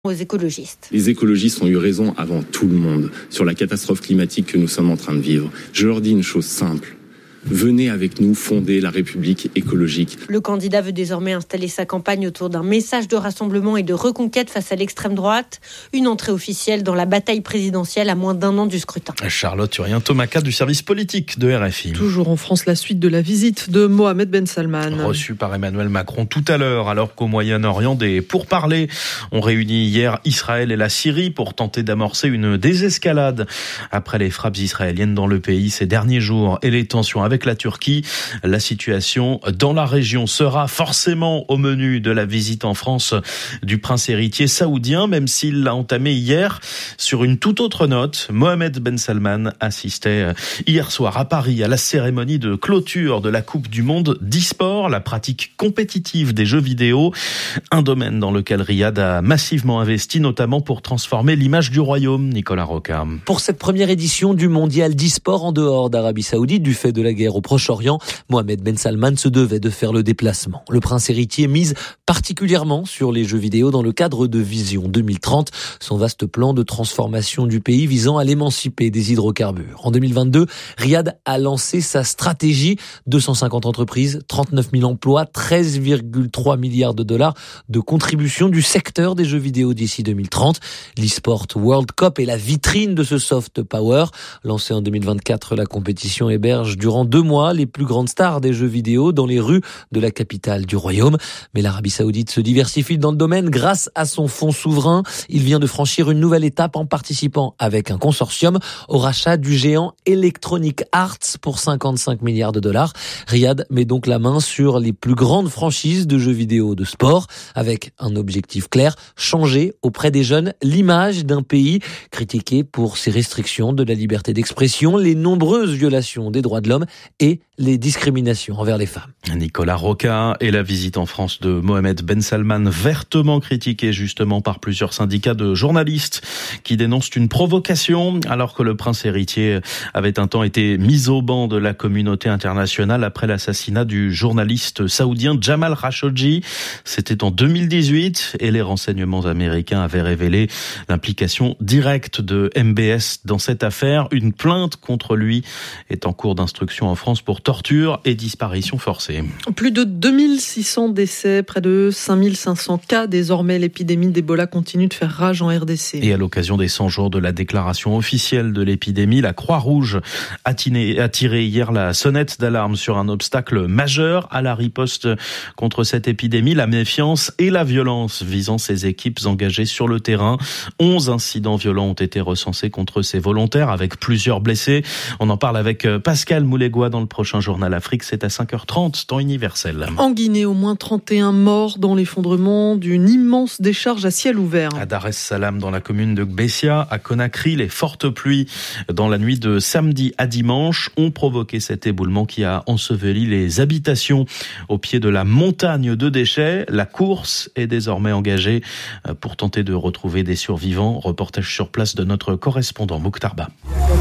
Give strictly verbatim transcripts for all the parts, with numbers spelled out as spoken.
aux écologistes. Les écologistes ont eu raison avant tout le monde sur la catastrophe climatique que nous sommes en train de vivre. Je leur dis une chose simple. Venez avec nous fonder la République écologique. Le candidat veut désormais installer sa campagne autour d'un message de rassemblement et de reconquête face à l'extrême droite. Une entrée officielle dans la bataille présidentielle à moins d'un an du scrutin. Charlotte Urien-Tomaka du service politique de R F I. Toujours en France, la suite de la visite de Mohamed Ben Salman. Reçu par Emmanuel Macron tout à l'heure, alors qu'au Moyen-Orient, des pourparlers ont réuni hier Israël et la Syrie pour tenter d'amorcer une désescalade. Après les frappes israéliennes dans le pays ces derniers jours et les tensions avec la Turquie, la situation dans la région sera forcément au menu de la visite en France du prince héritier saoudien, même s'il l'a entamé hier sur une toute autre note. Mohamed Ben Salman assistait hier soir à Paris à la cérémonie de clôture de la Coupe du Monde d'e-sport, la pratique compétitive des jeux vidéo, un domaine dans lequel Riyad a massivement investi, notamment pour transformer l'image du royaume. Nicolas Roca. Pour cette première édition du mondial d'e-sport en dehors d'Arabie Saoudite, du fait de la guerre au Proche-Orient, Mohamed Ben Salman se devait de faire le déplacement. Le prince héritier mise particulièrement sur les jeux vidéo dans le cadre de Vision deux mille trente, son vaste plan de transformation du pays visant à l'émanciper des hydrocarbures. En deux mille vingt-deux, Riyad a lancé sa stratégie, deux cent cinquante entreprises, trente-neuf mille emplois, treize virgule trois milliards de dollars de contribution du secteur des jeux vidéo d'ici deux mille trente. L'e-Sport World Cup est la vitrine de ce soft power. Lancé en deux mille vingt-quatre, la compétition héberge durant deux mois les plus grandes stars des jeux vidéo dans les rues de la capitale du royaume. Mais l'Arabie Saoudite se diversifie dans le domaine grâce à son fonds souverain. Il vient de franchir une nouvelle étape en participant avec un consortium au rachat du géant Electronic Arts pour cinquante-cinq milliards de dollars. Riyad met donc la main sur les plus grandes franchises de jeux vidéo de sport avec un objectif clair, changer auprès des jeunes l'image d'un pays critiqué pour ses restrictions de la liberté d'expression, les nombreuses violations des droits de l'homme et les discriminations envers les femmes. Nicolas Roca et la visite en France de Mohamed Ben Salman, vertement critiquée justement par plusieurs syndicats de journalistes qui dénoncent une provocation alors que le prince héritier avait un temps été mis au banc de la communauté internationale après l'assassinat du journaliste saoudien Jamal Khashoggi. C'était en deux mille dix-huit et les renseignements américains avaient révélé l'implication directe de M B S dans cette affaire. Une plainte contre lui est en cours d'instruction en France pour torture et disparition forcée. Plus de deux mille six cents décès, près de cinq mille cinq cents cas. Désormais, l'épidémie d'Ebola continue de faire rage en R D C. Et à l'occasion des cent jours de la déclaration officielle de l'épidémie, la Croix-Rouge a tiré hier la sonnette d'alarme sur un obstacle majeur à la riposte contre cette épidémie, la méfiance et la violence visant ses équipes engagées sur le terrain. onze incidents violents ont été recensés contre ces volontaires avec plusieurs blessés. On en parle avec Pascal Moulégois dans le prochain journal Afrique. C'est à cinq heures trente, temps universel. En Guinée, au moins trente et un morts dans l'effondrement d'une immense décharge à ciel ouvert. À Dar es Salaam, dans la commune de Gbessia, à Conakry, les fortes pluies dans la nuit de samedi à dimanche ont provoqué cet éboulement qui a enseveli les habitations au pied de la montagne de déchets. La course est désormais engagée pour tenter de retrouver des survivants. Reportage sur place de notre correspondant Mokhtar Ba.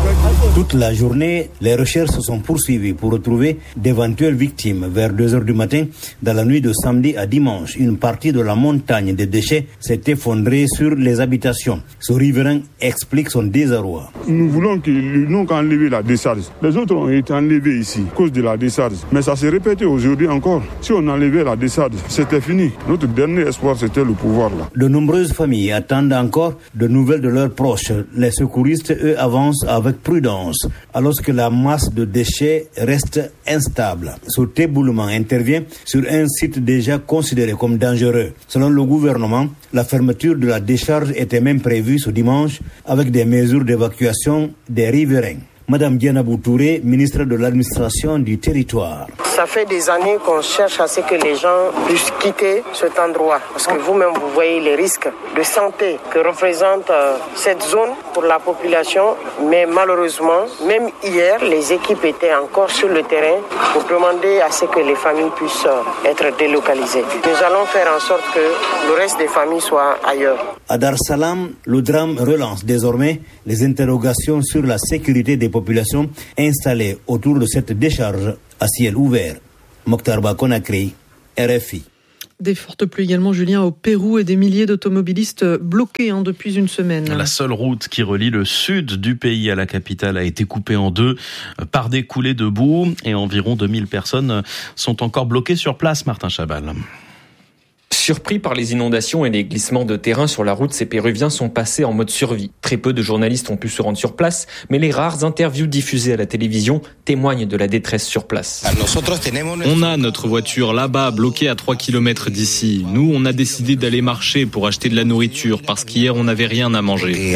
Toute la journée, les recherches se sont poursuivies pour retrouver d'éventuelles victimes. Vers deux heures du matin, dans la nuit de samedi à dimanche, une partie de la montagne des déchets s'est effondrée sur les habitations. Ce riverain explique son désarroi. Nous voulons qu'ils n'ont qu'à enlever la décharge. Les autres ont été enlevés ici à cause de la décharge. Mais ça s'est répété aujourd'hui encore. Si on enlevait la décharge, c'était fini. Notre dernier espoir, c'était le pouvoir là. De nombreuses familles attendent encore de nouvelles de leurs proches. Les secouristes, eux, avancent avec prudence, alors que la masse de déchets reste instable. Ce éboulement intervient sur un site déjà considéré comme dangereux. Selon le gouvernement, la fermeture de la décharge était même prévue ce dimanche avec des mesures d'évacuation des riverains. Madame Diana Boutouré, ministre de l'administration du territoire. Ça fait des années qu'on cherche à ce que les gens puissent quitter cet endroit. Parce que vous-même, vous voyez les risques de santé que représente euh, cette zone pour la population. Mais malheureusement, même hier, les équipes étaient encore sur le terrain pour demander à ce que les familles puissent euh, être délocalisées. Nous allons faire en sorte que le reste des familles soient ailleurs. À Dar es Salaam, le drame relance désormais les interrogations sur la sécurité des populations installées autour de cette décharge à ciel ouvert. Mokhtar Ba, Conakry, R F I. Des fortes pluies également, Julien, au Pérou et des milliers d'automobilistes bloqués hein, depuis une semaine. La seule route qui relie le sud du pays à la capitale a été coupée en deux par des coulées de boue et environ deux mille personnes sont encore bloquées sur place, Martin Chabal. Surpris par les inondations et les glissements de terrain sur la route, ces Péruviens sont passés en mode survie. Très peu de journalistes ont pu se rendre sur place, mais les rares interviews diffusées à la télévision témoignent de la détresse sur place. On a notre voiture là-bas, bloquée à trois kilomètres d'ici. Nous, on a décidé d'aller marcher pour acheter de la nourriture, parce qu'hier, on n'avait rien à manger.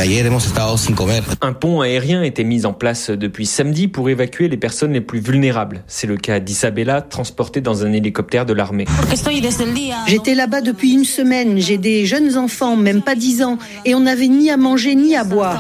Un pont aérien était mis en place depuis samedi pour évacuer les personnes les plus vulnérables. C'est le cas d'Isabella, transportée dans un hélicoptère de l'armée. J'étais là-bas depuis une semaine, j'ai des jeunes enfants, même pas dix ans, et on n'avait ni à manger ni à boire.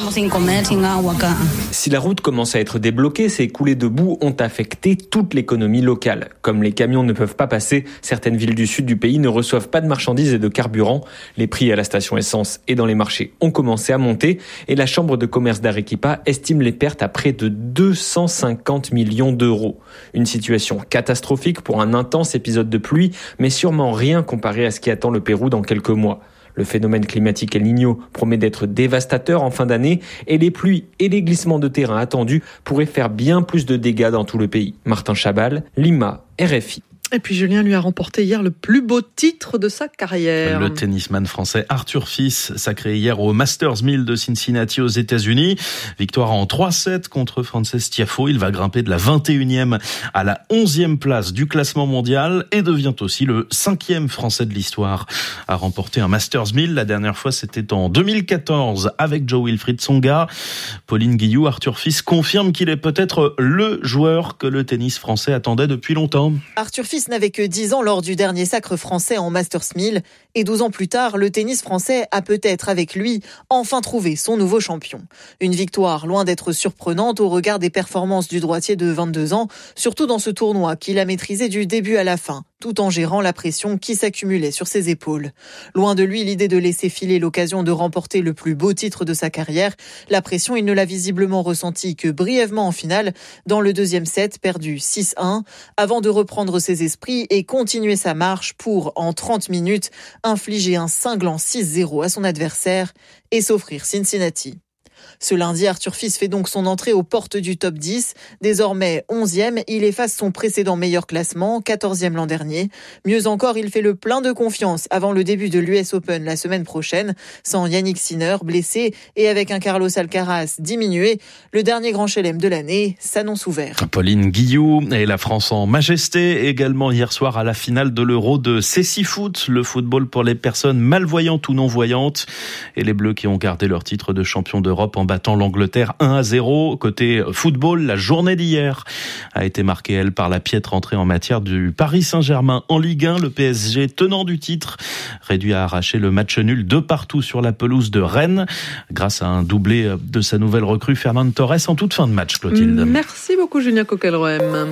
Si la route commence à être débloquée, ces coulées de boue ont affecté toute l'économie locale. Comme les camions ne peuvent pas passer, certaines villes du sud du pays ne reçoivent pas de marchandises et de carburant. Les prix à la station essence et dans les marchés ont commencé à monter et la chambre de commerce d'Arequipa estime les pertes à près de deux cent cinquante millions d'euros. Une situation catastrophique pour un intense épisode de pluie, mais sûrement rien comparé à ce qui attend le Pérou dans quelques mois. Le phénomène climatique El Niño promet d'être dévastateur en fin d'année et les pluies et les glissements de terrain attendus pourraient faire bien plus de dégâts dans tout le pays. Martin Chabal, Lima, R F I. Et puis Julien lui a remporté hier le plus beau titre de sa carrière. Le tennisman français Arthur Fils, sacré hier au Masters mille de Cincinnati aux États-Unis. Victoire en trois sept contre Frances Tiafoe. Il va grimper de la vingt et unième à la onzième place du classement mondial et devient aussi le cinquième français de l'histoire à remporter un Masters mille. La dernière fois, c'était en deux mille quatorze avec Jo-Wilfried Tsonga. Pauline Guillou, Arthur Fils confirme qu'il est peut-être le joueur que le tennis français attendait depuis longtemps. Arthur Fils n'avait que dix ans lors du dernier sacre français en Masters mille et douze ans plus tard, le tennis français a peut-être avec lui enfin trouvé son nouveau champion. Une victoire loin d'être surprenante au regard des performances du droitier de vingt-deux ans, surtout dans ce tournoi qu'il a maîtrisé du début à la fin, tout en gérant la pression qui s'accumulait sur ses épaules. Loin de lui l'idée de laisser filer l'occasion de remporter le plus beau titre de sa carrière, la pression il ne l'a visiblement ressentie que brièvement en finale, dans le deuxième set perdu six un, avant de reprendre ses esprits et continuer sa marche pour, en trente minutes, infliger un cinglant six zéro à son adversaire et s'offrir Cincinnati. Ce lundi, Arthur Fils fait donc son entrée aux portes du top dix. Désormais onzième, il efface son précédent meilleur classement, quatorzième l'an dernier. Mieux encore, il fait le plein de confiance avant le début de l'U S Open la semaine prochaine. Sans Yannick Sinner, blessé, et avec un Carlos Alcaraz diminué, le dernier grand chelem de l'année s'annonce ouvert. Pauline Guillou et la France en majesté, également hier soir à la finale de l'Euro de Cécifoot, le football pour les personnes malvoyantes ou non-voyantes, et les Bleus qui ont gardé leur titre de champion d'Europe en battant l'Angleterre un à zéro. Côté football, la journée d'hier a été marquée, elle, par la piètre entrée en matière du Paris Saint-Germain en Ligue un. Le P S G, tenant du titre, réduit à arracher le match nul de partout sur la pelouse de Rennes, grâce à un doublé de sa nouvelle recrue Fernand Torres en toute fin de match, Clotilde. Merci beaucoup, Julien Coquelroem.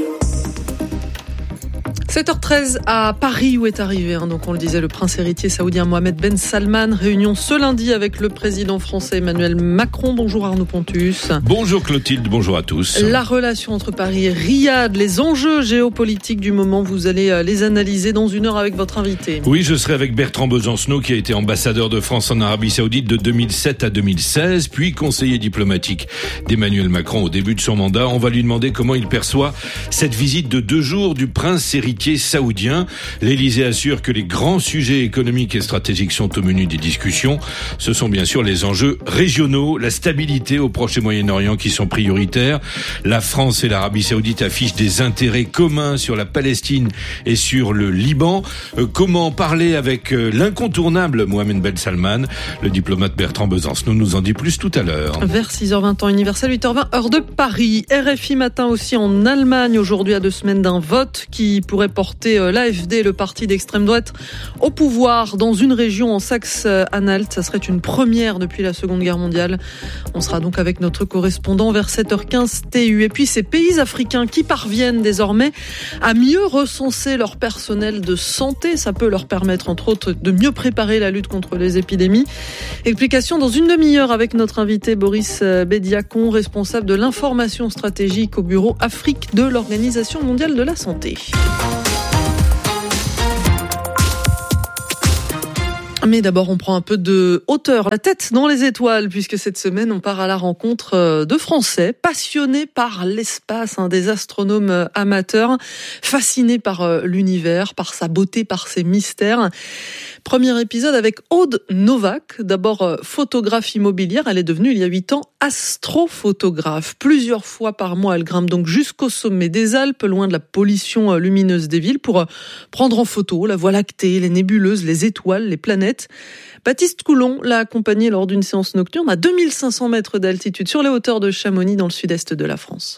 sept heures treize à Paris où est arrivé, hein, donc on le disait, le prince héritier saoudien Mohamed Ben Salman. Réunion ce lundi avec le président français Emmanuel Macron. Bonjour Arnaud Pontus. Bonjour Clotilde, bonjour à tous. La relation entre Paris et Riyad, les enjeux géopolitiques du moment, vous allez les analyser dans une heure avec votre invité. Oui, je serai avec Bertrand Besancenot qui a été ambassadeur de France en Arabie Saoudite de deux mille sept à deux mille seize, puis conseiller diplomatique d'Emmanuel Macron au début de son mandat. On va lui demander comment il perçoit cette visite de deux jours du prince héritier saoudien. L'Élysée assure que les grands sujets économiques et stratégiques sont au menu des discussions. Ce sont bien sûr les enjeux régionaux, la stabilité au Proche et Moyen-Orient qui sont prioritaires. La France et l'Arabie Saoudite affichent des intérêts communs sur la Palestine et sur le Liban. Euh, comment parler avec euh, l'incontournable Mohamed Ben Salman? Le diplomate Bertrand Besancenot nous en dit plus tout à l'heure. Vers six heures vingt temps universel, huit heures vingt heure de Paris. R F I matin aussi en Allemagne, aujourd'hui à deux semaines d'un vote qui pourrait porter l'A F D, le parti d'extrême droite, au pouvoir dans une région en Saxe-Anhalt. Ça serait une première depuis la Seconde Guerre mondiale. On sera donc avec notre correspondant vers sept heures quinze T U. Et puis ces pays africains qui parviennent désormais à mieux recenser leur personnel de santé. Ça peut leur permettre entre autres de mieux préparer la lutte contre les épidémies. Explication dans une demi-heure avec notre invité Boris Bédiacon, responsable de l'information stratégique au bureau Afrique de l'Organisation mondiale de la santé. Mais d'abord, on prend un peu de hauteur, la tête dans les étoiles, puisque cette semaine, on part à la rencontre de Français passionnés par l'espace, hein, des astronomes amateurs, fascinés par l'univers, par sa beauté, par ses mystères. Premier épisode avec Aude Novak, d'abord photographe immobilière. Elle est devenue, il y a huit ans, astrophotographe. Plusieurs fois par mois, elle grimpe donc jusqu'au sommet des Alpes, loin de la pollution lumineuse des villes, pour prendre en photo la Voie lactée, les nébuleuses, les étoiles, les planètes. Baptiste Coulon l'a accompagnée lors d'une séance nocturne à deux mille cinq cents mètres d'altitude sur les hauteurs de Chamonix, dans le sud-est de la France.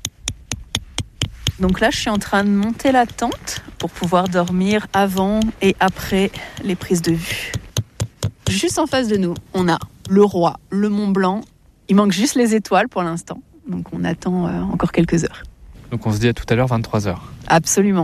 Donc là, je suis en train de monter la tente pour pouvoir dormir avant et après les prises de vue. Juste en face de nous, on a le Roi, le Mont Blanc. Il manque juste les étoiles pour l'instant. Donc on attend euh, encore quelques heures. Donc on se dit à tout à l'heure, vingt-trois heures. Absolument.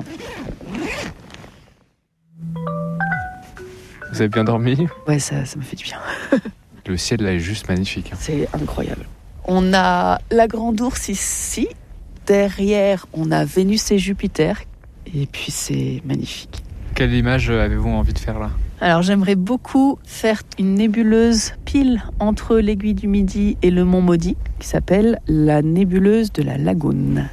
Vous avez bien dormi ? Ouais, ça, ça me fait du bien. Le ciel là est juste magnifique. C'est incroyable. On a la Grande Ourse ici. Derrière, on a Vénus et Jupiter. Et puis, c'est magnifique. Quelle image avez-vous envie de faire là ? Alors, j'aimerais beaucoup faire une nébuleuse pile entre l'aiguille du Midi et le Mont Maudit, qui s'appelle la nébuleuse de la Lagune.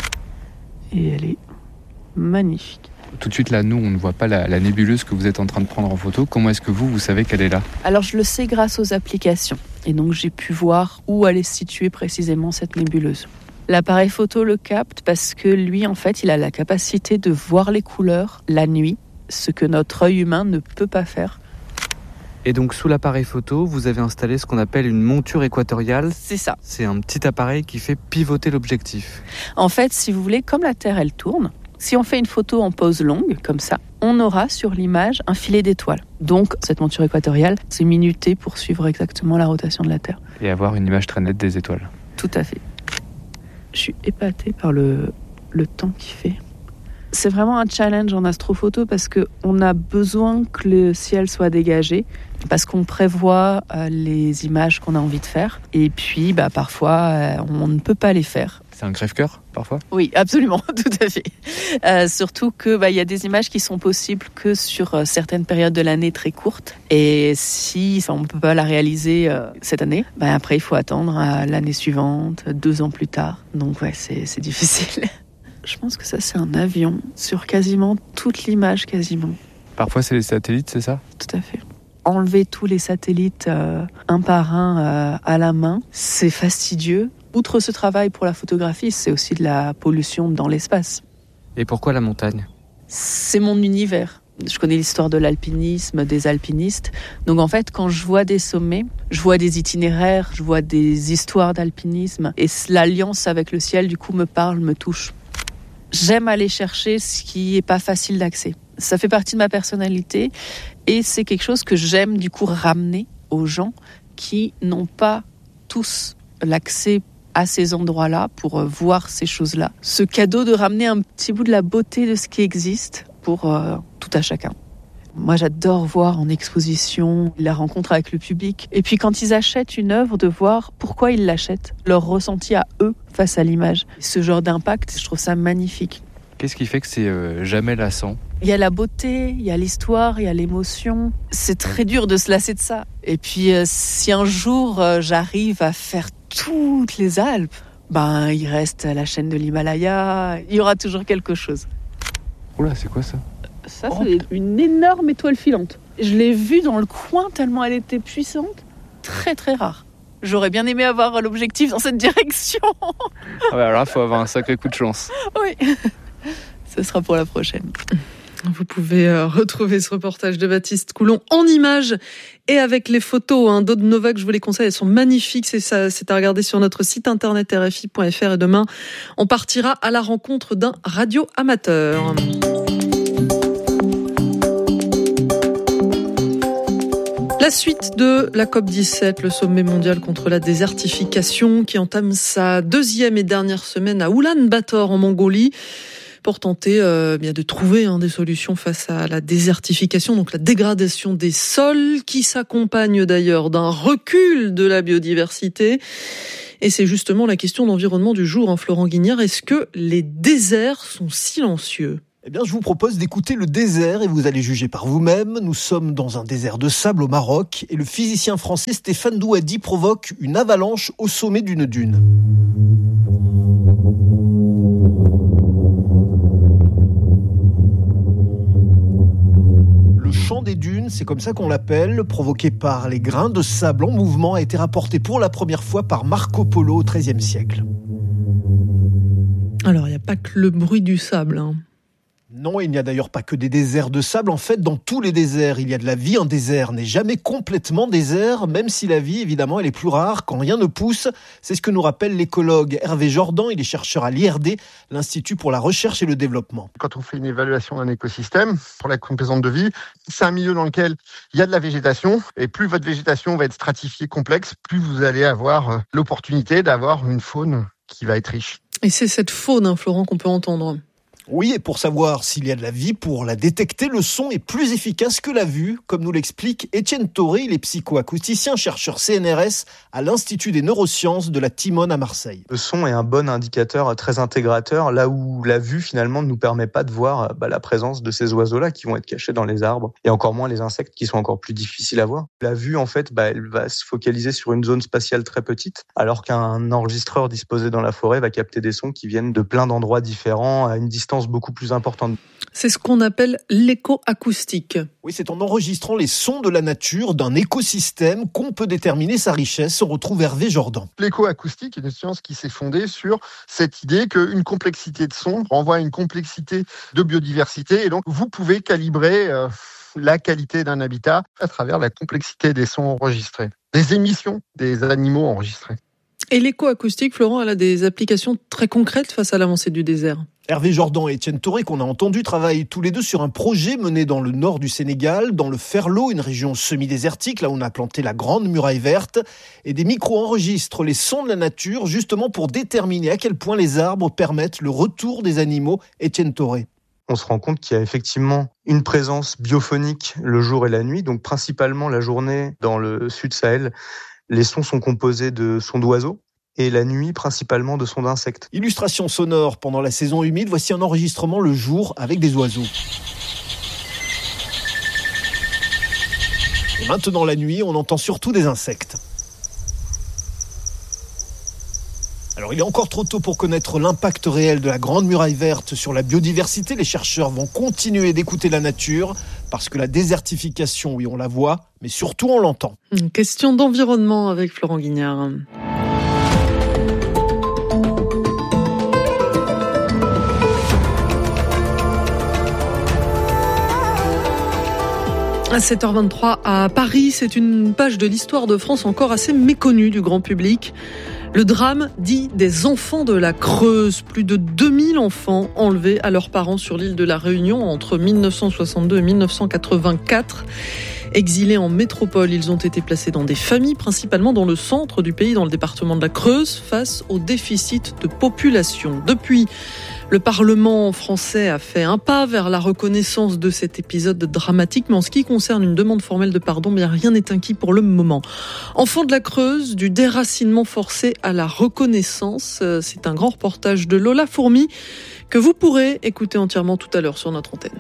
Et elle est magnifique. Tout de suite là, nous, on ne voit pas la, la nébuleuse que vous êtes en train de prendre en photo. Comment est-ce que vous, vous savez qu'elle est là ? Alors, je le sais grâce aux applications. Et donc, j'ai pu voir où elle est située précisément, cette nébuleuse. L'appareil photo le capte parce que lui, en fait, il a la capacité de voir les couleurs la nuit, ce que notre œil humain ne peut pas faire. Et donc, sous l'appareil photo, vous avez installé ce qu'on appelle une monture équatoriale. C'est ça. C'est un petit appareil qui fait pivoter l'objectif. En fait, si vous voulez, comme la Terre, elle tourne, si on fait une photo en pose longue, comme ça, on aura sur l'image un filet d'étoiles. Donc, cette monture équatoriale, c'est minuté pour suivre exactement la rotation de la Terre. Et avoir une image très nette des étoiles. Tout à fait. Je suis épatée par le, le temps qu'il fait. C'est vraiment un challenge en astrophoto parce qu'on a besoin que le ciel soit dégagé, parce qu'on prévoit euh, les images qu'on a envie de faire. Et puis, bah, parfois, euh, on ne peut pas les faire. C'est un crève-cœur, parfois ? Oui, absolument, tout à fait. Euh, surtout que bah, y a des images qui sont possibles que sur euh, certaines périodes de l'année très courtes. Et si enfin, on ne peut pas la réaliser euh, cette année, bah, après il faut attendre à l'année suivante, deux ans plus tard. Donc ouais, c'est, c'est difficile. Je pense que ça c'est un avion sur quasiment toute l'image, quasiment. Parfois c'est les satellites, c'est ça ? Tout à fait. Enlever tous les satellites euh, un par un euh, à la main, c'est fastidieux. Outre ce travail pour la photographie, c'est aussi de la pollution dans l'espace. Et pourquoi la montagne ? C'est mon univers. Je connais l'histoire de l'alpinisme, des alpinistes. Donc en fait, quand je vois des sommets, je vois des itinéraires, je vois des histoires d'alpinisme. Et l'alliance avec le ciel, du coup, me parle, me touche. J'aime aller chercher ce qui n'est pas facile d'accès. Ça fait partie de ma personnalité. Et c'est quelque chose que j'aime, du coup, ramener aux gens qui n'ont pas tous l'accès à ces endroits-là pour voir ces choses-là. Ce cadeau de ramener un petit bout de la beauté de ce qui existe pour euh, tout à chacun. Moi, j'adore voir en exposition la rencontre avec le public. Et puis quand ils achètent une œuvre, de voir pourquoi ils l'achètent, leur ressenti à eux face à l'image. Ce genre d'impact, je trouve ça magnifique. Qu'est-ce qui fait que c'est euh, jamais lassant ? Il y a la beauté, il y a l'histoire, il y a l'émotion. C'est très dur de se lasser de ça. Et puis euh, si un jour euh, j'arrive à faire toutes les Alpes, ben il reste la chaîne de l'Himalaya, il y aura toujours quelque chose. Oula, c'est quoi ça ? Ça, c'est une énorme étoile filante. Je l'ai vue dans le coin tellement elle était puissante. Très très rare. J'aurais bien aimé avoir l'objectif dans cette direction. Ah ouais, alors là, il faut avoir un sacré coup de chance. Oui. Ce sera pour la prochaine. Vous pouvez euh, retrouver ce reportage de Baptiste Coulon en images et avec les photos hein, d'Aude Novak. Je vous les conseille, elles sont magnifiques. C'est, ça, c'est à regarder sur notre site internet r f i point f r. Et demain, on partira à la rencontre d'un radio-amateur. La suite de la COP dix-sept, le sommet mondial contre la désertification qui entame sa deuxième et dernière semaine à Oulan-Bator en Mongolie, pour tenter euh, bien de trouver hein, des solutions face à la désertification, donc la dégradation des sols, qui s'accompagne d'ailleurs d'un recul de la biodiversité. Et c'est justement la question d'environnement du jour, hein, Florent Guignard. Est-ce que les déserts sont silencieux ? Eh bien, je vous propose d'écouter le désert et vous allez juger par vous-même. Nous sommes dans un désert de sable au Maroc et le physicien français Stéphane Douadi provoque une avalanche au sommet d'une dune. Le chant des dunes, c'est comme ça qu'on l'appelle, provoqué par les grains de sable en mouvement, a été rapporté pour la première fois par Marco Polo au treizième siècle. Alors, il n'y a pas que le bruit du sable, hein. Non, il n'y a d'ailleurs pas que des déserts de sable. En fait, dans tous les déserts, il y a de la vie. Un désert n'est jamais complètement désert, même si la vie, évidemment, elle est plus rare quand rien ne pousse. C'est ce que nous rappelle l'écologue Hervé Jordan. Il est chercheur à l'I R D, l'Institut pour la recherche et le développement. Quand on fait une évaluation d'un écosystème, pour la composante de vie, c'est un milieu dans lequel il y a de la végétation. Et plus votre végétation va être stratifiée, complexe, plus vous allez avoir l'opportunité d'avoir une faune qui va être riche. Et c'est cette faune, hein, Florent, qu'on peut entendre. Oui, et pour savoir s'il y a de la vie, pour la détecter, le son est plus efficace que la vue, comme nous l'explique Étienne Toré. Il est psychoacousticien, chercheur C N R S à l'Institut des neurosciences de la Timone à Marseille. Le son est un bon indicateur très intégrateur, là où la vue finalement ne nous permet pas de voir bah, la présence de ces oiseaux-là qui vont être cachés dans les arbres, et encore moins les insectes qui sont encore plus difficiles à voir. La vue, en fait, bah, elle va se focaliser sur une zone spatiale très petite, alors qu'un enregistreur disposé dans la forêt va capter des sons qui viennent de plein d'endroits différents à une distance beaucoup plus importante. C'est ce qu'on appelle l'écoacoustique. Oui, c'est en enregistrant les sons de la nature, d'un écosystème, qu'on peut déterminer sa richesse. On retrouve Hervé Jordan. L'écoacoustique est une science qui s'est fondée sur cette idée qu'une complexité de son renvoie à une complexité de biodiversité. Et donc, vous pouvez calibrer euh, la qualité d'un habitat à travers la complexité des sons enregistrés, des émissions des animaux enregistrés. Et l'écoacoustique, Florent, elle a des applications très concrètes face à l'avancée du désert. Hervé Jordan et Étienne Toré, qu'on a entendu, travaillent tous les deux sur un projet mené dans le nord du Sénégal, dans le Ferlo, une région semi-désertique, là où on a planté la Grande Muraille Verte. Et des micros enregistrent les sons de la nature, justement pour déterminer à quel point les arbres permettent le retour des animaux. Étienne Toré. On se rend compte qu'il y a effectivement une présence biophonique le jour et la nuit, donc principalement la journée dans le sud Sahel. Les sons sont composés de sons d'oiseaux et la nuit principalement de sons d'insectes. Illustration sonore pendant la saison humide, voici un enregistrement le jour avec des oiseaux. Et maintenant la nuit, on entend surtout des insectes. Alors il est encore trop tôt pour connaître l'impact réel de la Grande Muraille Verte sur la biodiversité. Les chercheurs vont continuer d'écouter la nature parce que la désertification, oui on la voit, mais surtout on l'entend. Une question d'environnement avec Florent Guignard. À sept heures vingt-trois à Paris, c'est une page de l'histoire de France encore assez méconnue du grand public. Le drame dit des enfants de la Creuse. Plus de deux mille enfants enlevés à leurs parents sur l'île de la Réunion entre dix-neuf cent soixante-deux et dix-neuf cent quatre-vingt-quatre. Exilés en métropole, ils ont été placés dans des familles, principalement dans le centre du pays, dans le département de la Creuse, face au déficit de population. Depuis, le Parlement français a fait un pas vers la reconnaissance de cet épisode dramatique, mais en ce qui concerne une demande formelle de pardon, bien rien n'est acquis pour le moment. Enfants de la Creuse, du déracinement forcé à la reconnaissance, c'est un grand reportage de Lola Fourmi que vous pourrez écouter entièrement tout à l'heure sur notre antenne.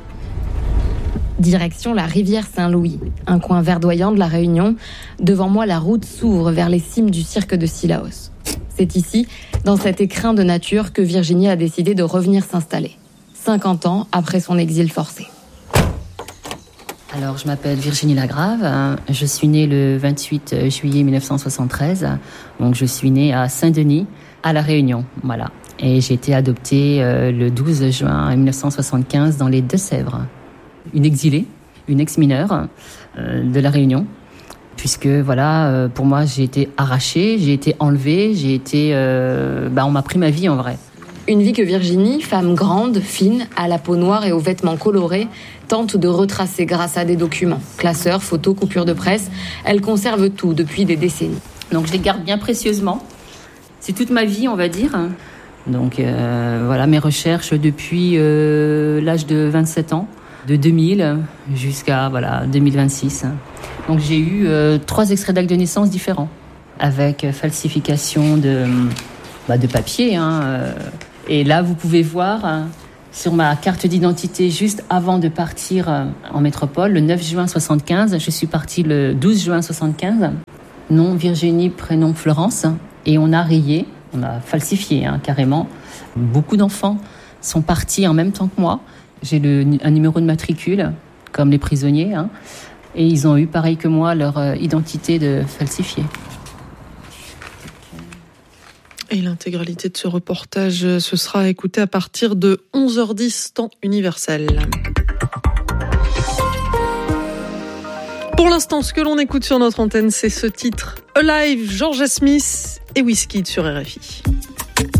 Direction la rivière Saint-Louis, un coin verdoyant de la Réunion. Devant moi, la route s'ouvre vers les cimes du cirque de Cilaos. C'est ici, dans cet écrin de nature, que Virginie a décidé de revenir s'installer, cinquante ans après son exil forcé. Alors, je m'appelle Virginie Lagrave, je suis née le vingt-huit juillet mille neuf cent soixante-treize, donc je suis née à Saint-Denis, à La Réunion, voilà. Et j'ai été adoptée le douze juin mille neuf cent soixante-quinze dans les Deux-Sèvres. Une exilée, une ex-mineure euh, de La Réunion, puisque voilà, euh, pour moi j'ai été arrachée, j'ai été enlevée, j'ai été, euh, bah, on m'a pris ma vie en vrai. Une vie que Virginie, femme grande, fine, à la peau noire et aux vêtements colorés, tente de retracer grâce à des documents, classeurs, photos, coupures de presse. Elle conserve tout depuis des décennies. Donc je les garde bien précieusement. C'est toute ma vie, on va dire. Donc euh, voilà mes recherches depuis euh, l'âge de vingt-sept ans. De deux mille jusqu'à voilà, deux mille vingt-six. Donc j'ai eu euh, trois extraits d'actes de naissance différents, avec falsification de, bah, de papier. Hein, euh. Et là, vous pouvez voir hein, sur ma carte d'identité juste avant de partir en métropole, le neuf juin soixante-quinze. Je suis partie le douze juin soixante-quinze. Nom Virginie, prénom Florence. Et on a rayé, on a falsifié hein, carrément. Beaucoup d'enfants sont partis en même temps que moi. J'ai le, un numéro de matricule, comme les prisonniers. Hein, et ils ont eu, pareil que moi, leur euh, identité de falsifiée. Et l'intégralité de ce reportage, ce sera écouté à partir de onze heures dix, temps universel. Pour l'instant, ce que l'on écoute sur notre antenne, c'est ce titre Alive, Georgia Smith et Wizkid sur R F I.